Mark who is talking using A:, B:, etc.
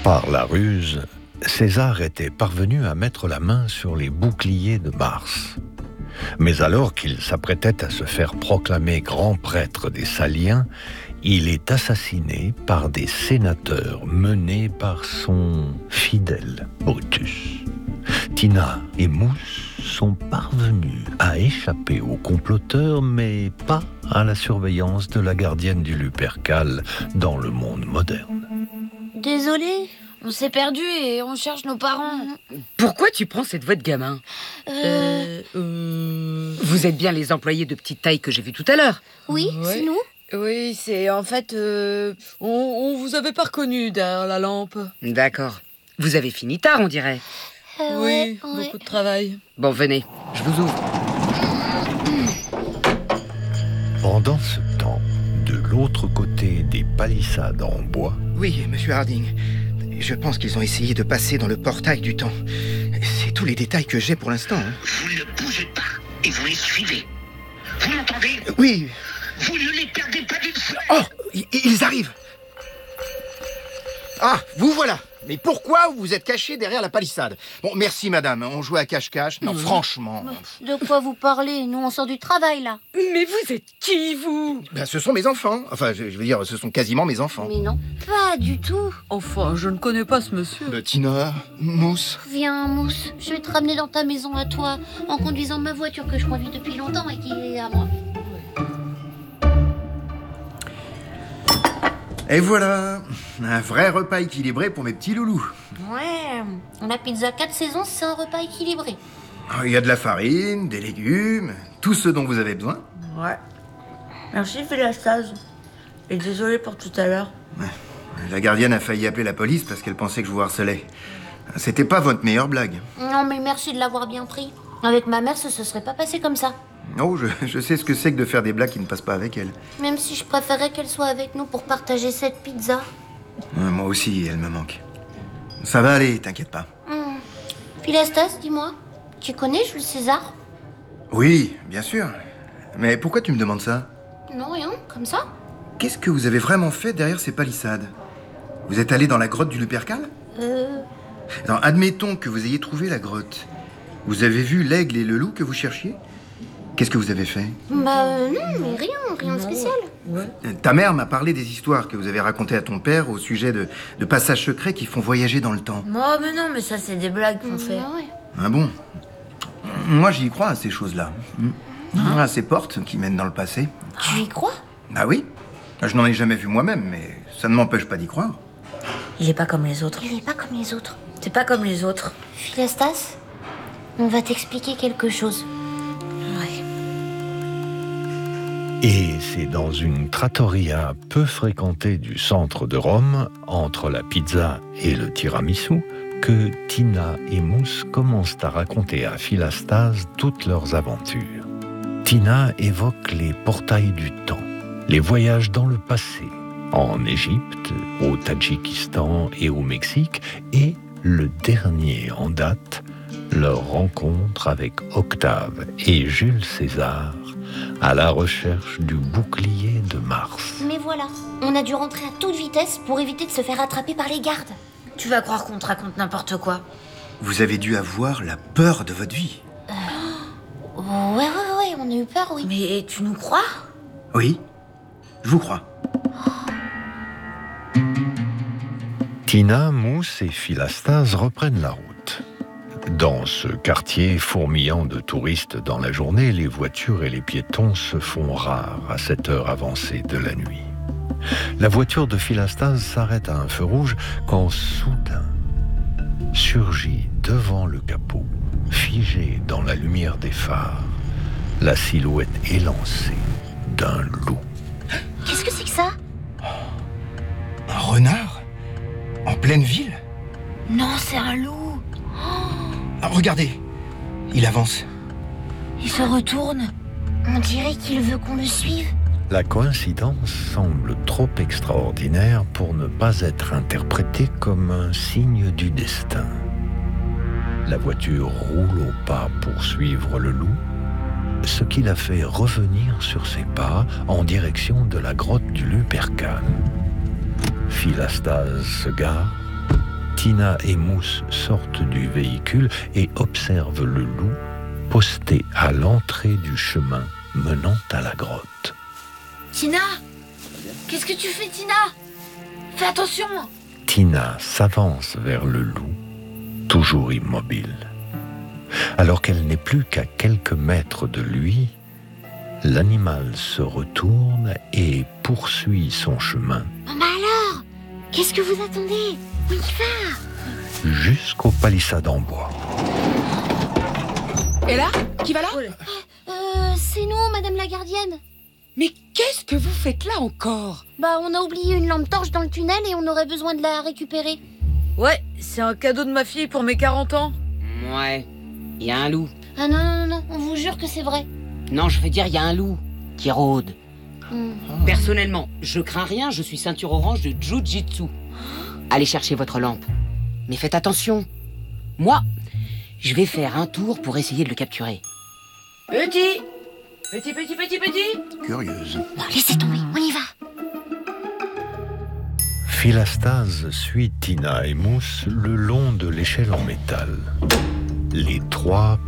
A: Par la ruse, César était parvenu à mettre la main sur les boucliers de Mars. Mais alors qu'il s'apprêtait à se faire proclamer grand prêtre des Saliens, il est assassiné par des sénateurs menés par son fidèle Brutus. Tina et Mousse sont parvenus à échapper aux comploteurs, mais pas à la surveillance de la gardienne du Lupercal dans le monde moderne.
B: Désolé, on s'est perdu et on cherche nos parents.
C: Pourquoi tu prends cette voix de gamin ? Vous êtes bien les employés de petite taille que j'ai vus tout à l'heure ?
B: Oui, ouais. C'est nous.
D: Oui, c'est en fait... on vous avait pas reconnu derrière la lampe.
C: D'accord. Vous avez fini tard, on dirait.
D: Oui, beaucoup de travail.
C: Bon, venez, je vous ouvre.
A: Pendant ce temps, de l'autre côté des palissades en bois...
E: Oui, monsieur Harding. Je pense qu'ils ont essayé de passer dans le portail du temps. C'est tous les détails que j'ai pour l'instant.
F: Vous ne bougez pas et vous les suivez. Vous m'entendez ?
E: Oui.
F: Vous ne les perdez pas d'une fois.
E: Oh, ils arrivent. Ah, vous voilà. Mais pourquoi vous vous êtes caché derrière la palissade ? Bon, merci madame, on jouait à cache-cache. Non, franchement...
B: De quoi vous parlez ? Nous, on sort du travail, là.
C: Mais vous êtes qui, vous ?
E: Ben, ce sont mes enfants. Enfin, je veux dire, ce sont quasiment mes enfants.
B: Mais non, pas du tout.
D: Enfin, je ne connais pas ce monsieur.
E: Tina, Mousse...
B: Viens, Mousse, je vais te ramener dans ta maison à toi, en conduisant ma voiture que je conduis depuis longtemps et qui est à moi.
E: Et voilà, un vrai repas équilibré pour mes petits loulous.
B: Ouais, la pizza 4 saisons, c'est un repas équilibré.
E: Il y a de la farine, des légumes, tout ce dont vous avez besoin.
D: Ouais. Merci, Félastase. Et désolé pour tout à l'heure.
E: La gardienne a failli appeler la police parce qu'elle pensait que je vous harcelais. C'était pas votre meilleure blague.
B: Non, mais merci de l'avoir bien pris. Avec ma mère, ça se serait pas passé comme ça.
E: Oh, je sais ce que c'est que de faire des blagues qui ne passent pas avec elle.
B: Même si je préférais qu'elle soit avec nous pour partager cette pizza.
E: Moi aussi, elle me manque. Ça va aller, t'inquiète pas.
B: Philastas, dis-moi, tu connais Jules César ?
E: Oui, bien sûr. Mais pourquoi tu me demandes ça ?
B: Non, rien, comme ça.
E: Qu'est-ce que vous avez vraiment fait derrière ces palissades ? Vous êtes allé dans la grotte du Lupercal ? Alors, admettons que vous ayez trouvé la grotte. Vous avez vu l'aigle et le loup que vous cherchiez ? Qu'est-ce que vous avez fait ?
B: Non, mais rien de spécial.
D: Ouais.
E: Ta mère m'a parlé des histoires que vous avez racontées à ton père au sujet de passages secrets qui font voyager dans le temps.
D: Oh, mais non, mais ça, c'est des blagues qu'on fait.
B: Ouais.
E: Ah bon ? Moi, j'y crois à ces choses-là. À ces portes qui mènent dans le passé.
B: Tu y crois ?
E: Bah oui. Je n'en ai jamais vu moi-même, mais ça ne m'empêche pas d'y croire.
D: Il est pas comme les autres.
B: Il est pas comme les autres.
D: C'est pas comme les autres.
B: Philastas, on va t'expliquer quelque chose.
D: Ouais.
A: Et c'est dans une trattoria peu fréquentée du centre de Rome, entre la pizza et le tiramisu, que Tina et Mousse commencent à raconter à Philastas toutes leurs aventures. Tina évoque les portails du temps, les voyages dans le passé, en Égypte, au Tadjikistan et au Mexique, et le dernier en date, leur rencontre avec Octave et Jules César à la recherche du bouclier de Mars.
B: Mais voilà, on a dû rentrer à toute vitesse pour éviter de se faire attraper par les gardes.
D: Tu vas croire qu'on te raconte n'importe quoi.
E: Vous avez dû avoir la peur de votre vie.
B: Ouais, on a eu peur, oui.
D: Mais tu nous crois ?
E: Oui, je vous crois.
A: Tina, Mousse et Philastas reprennent la route. Dans ce quartier fourmillant de touristes dans la journée, les voitures et les piétons se font rares à cette heure avancée de la nuit. La voiture de Philastas s'arrête à un feu rouge quand soudain surgit devant le capot, figée dans la lumière des phares, la silhouette élancée d'un loup.
B: Qu'est-ce que c'est que ça ?
E: Un renard ? En pleine ville ?
B: Non, c'est un loup.
E: Regardez, il avance.
B: Il se retourne. On dirait qu'il veut qu'on le suive.
A: La coïncidence semble trop extraordinaire pour ne pas être interprétée comme un signe du destin. La voiture roule au pas pour suivre le loup, ce qui la fait revenir sur ses pas en direction de la grotte du Lupercal. Philastas se gare Tina et Mousse sortent du véhicule et observent le loup posté à l'entrée du chemin menant à la grotte.
B: Tina, qu'est-ce que tu fais, Tina? Fais attention.
A: Tina s'avance vers le loup, toujours immobile. Alors qu'elle n'est plus qu'à quelques mètres de lui, l'animal se retourne et poursuit son chemin
B: Oh, bah alors, qu'est-ce que vous attendez? On y va.
A: jusqu'aux palissades en bois.
C: Et là? Qui va là?
B: C'est nous, Madame la gardienne.
C: Mais qu'est-ce que vous faites là encore?
B: Bah, on a oublié une lampe torche dans le tunnel et on aurait besoin de la récupérer.
D: Ouais, c'est un cadeau de ma fille pour mes 40 ans.
C: Ouais, il y a un loup.
B: Ah non, non, non, non, on vous jure que c'est vrai.
C: Non, je veux dire, il y a un loup qui rôde.
B: Hmm.
C: Personnellement, je crains rien, je suis ceinture orange de Jiu-Jitsu. Allez chercher votre lampe. Mais faites attention. Moi, je vais faire un tour pour essayer de le capturer.
D: Petit.
E: Curieuse.
B: Bon, laissez tomber, on y va.
A: Philastase suit Tina et Mousse le long de l'échelle en métal. Les trois